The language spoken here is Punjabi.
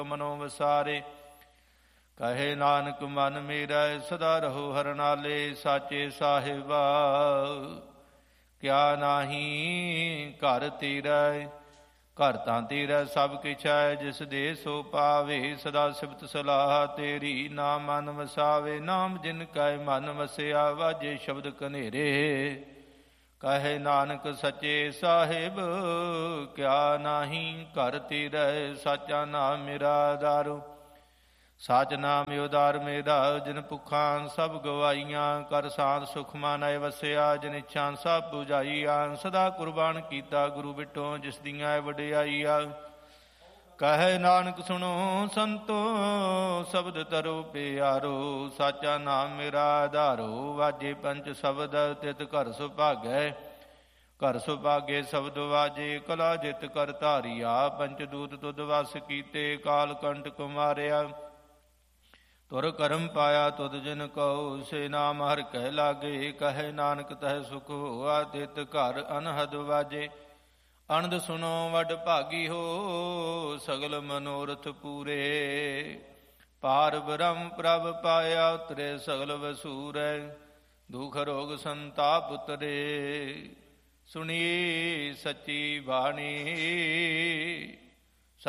ਮਨੋ ਵਸਾਰੇ। ਕਹੇ ਨਾਨਕ ਮਨ ਮੇਰਾ ਸਦਾ ਰਹੋ ਹਰਿ ਨਾਲੇ। ਸਾਚੇ ਸਾਹਿਬਾ ਕਿਆ ਨਾਹੀ ਘਰ ਤੇਰਾ। ਘਰ ਤਾਂ ਤੇਰਾ ਸਭ ਕਿਛ ਹੈ, ਜਿਸ ਦੇ ਸੋ ਪਾਵੇ। ਸਦਾ ਸਿਫਤ ਸਲਾਹ ਤੇਰੀ, ਨਾਮ ਮਨ ਵਸਾਵੇ। ਨਾਮ ਜਿਨ ਕੈ ਮਨ ਵਸਿਆ, ਵਾਜੇ ਸ਼ਬਦ ਕਨੇਰੇ। ਕਹੇ ਨਾਨਕ ਸੱਚੇ ਸਾਹਿਬ ਕਿਆ ਨਾਹੀ ਘਰ ਤੇਰਾ। ਸਾਚਾ ਨਾਮ ਮੇਰਾ ਆਧਾਰੋ, ਸਾਚ ਨਾਮ ਉਦਾਰ ਮੇਰਾ। ਜਿਨ ਭੁੱਖਾਂ ਸਭ ਗਵਾਈਆਂ, ਕਰ ਸਾਧ ਸੁਖ ਮਾਨੈ ਵਸਿਆ। ਜਿਨ ਇੱਛਾ ਸਭ 부ਝਾਈਆਂ, ਸਦਾ ਕੁਰਬਾਨ ਕੀਤਾ ਗੁਰੂ ਬਿਟੋ। ਜਿਸ ਦੀਆਂ ਵਡਿਆਈਆਂ ਕਹੇ ਨਾਨਕ ਸੁਣੋ ਸੰਤੋ, ਸ਼ਬਦ ਤਰੋ ਪਿਆਰੋ। ਸਾਚਾ ਨਾਮ ਮੇਰਾ ਆਧਾਰੋ, ਵਾਜੇ ਪੰਚ ਸ਼ਬਦ ਤਿਤ ਘਰ ਸੁਭਾਗੈ। ਘਰ ਸੁਭਾਗੇ ਸ਼ਬਦ ਵਾਜੇ, ਕਲਾ ਜਿਤ ਕਰ ਧਾਰੀਆ। ਪੰਚ ਦੂਤ ਤੁਧ ਵਸ ਕੀਤੇ, ਕਾਲ ਕੰਟਕ ਮਾਰਿਆ। ਤੁਰ ਕਰਮ ਪਾਇਆ ਤੁਧ ਜਿਨ ਕਉ, ਸੇ ਨਾਮ ਹਰਿ ਕਹਿ ਲਾਗੇ। ਕਹੇ ਨਾਨਕ ਤਹਿ ਸੁਖ ਹੋਆ, ਤਿਤ ਘਰ ਅਨਹਦ ਵਾਜੇ। ਅਨੰਦ ਸੁਨੋ ਵਡ ਭਾਗੀ ਹੋ, ਸਗਲ ਮਨੋਰਥ ਪੂਰੇ। ਪਾਰ ਬ੍ਰਹਮ ਪ੍ਰਭ ਪਾਇਆ, ਉਤਰੇ ਸਗਲ ਵਸੂਰੈ। ਦੁਖ ਰੋਗ ਸੰਤਾਪ ਉਤਰੇ, ਸੁਣੀ ਸੱਚੀ ਬਾਣੀ।